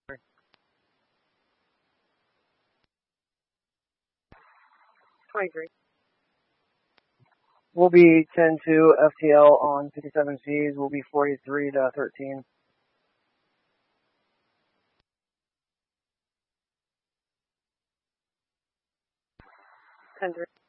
23. We'll be 10-2 FTL on 57 Cs. We'll be 43 to 13. 10-3.